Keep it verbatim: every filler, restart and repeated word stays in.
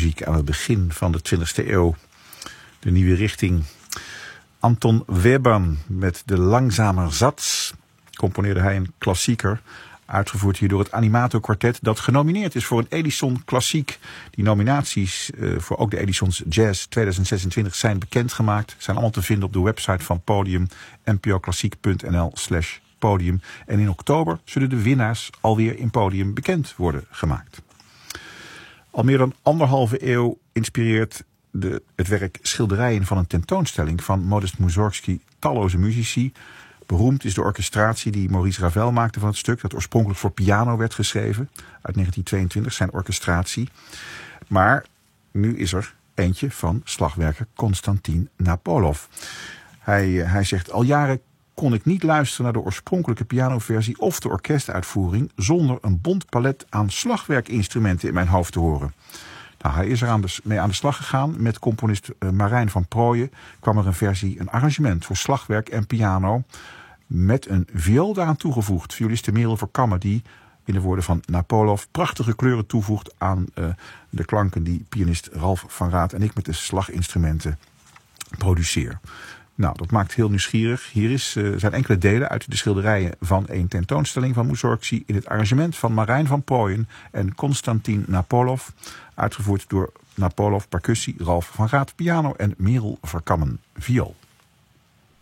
muziek aan het begin van de twintigste eeuw. De nieuwe richting. Anton Webern met de Langzamer Satz componeerde hij een klassieker, uitgevoerd hier door het Animato Quartet, dat genomineerd is voor een Edison Klassiek. Die nominaties uh, voor ook de Edisons Jazz tweeduizend zesentwintig zijn bekendgemaakt. Zijn allemaal te vinden op de website van Podium, npoklassiek.nl slash podium. En in oktober zullen de winnaars alweer in Podium bekend worden gemaakt. Al meer dan anderhalve eeuw inspireert de, het werk schilderijen van een tentoonstelling van Modest Mussorgsky talloze muzici. Beroemd is de orchestratie die Maurice Ravel maakte van het stuk, dat oorspronkelijk voor piano werd geschreven, uit negentien tweeëntwintig, zijn orchestratie. Maar nu is er eentje van slagwerker Konstantin Napolov. Hij, hij zegt, al jaren kon ik niet luisteren naar de oorspronkelijke pianoversie of de orkestuitvoering zonder een bont palet aan slagwerkinstrumenten in mijn hoofd te horen. Nou, hij is er aan de, mee aan de slag gegaan. Met componist uh, Marijn van Prooijen kwam er een versie, een arrangement voor slagwerk en piano, met een viool daaraan toegevoegd. Violiste Merel Verkammen, die in de woorden van Napolov prachtige kleuren toevoegt aan uh, de klanken die pianist Ralf van Raat en ik met de slaginstrumenten produceer. Nou, dat maakt heel nieuwsgierig. Hier is, uh, zijn enkele delen uit de schilderijen van een tentoonstelling van Mussorgsky in het arrangement van Marijn van Prooijen en Konstantin Napolov, uitgevoerd door Napolov percussie, Ralf van Raat piano en Merel Verkammen viool.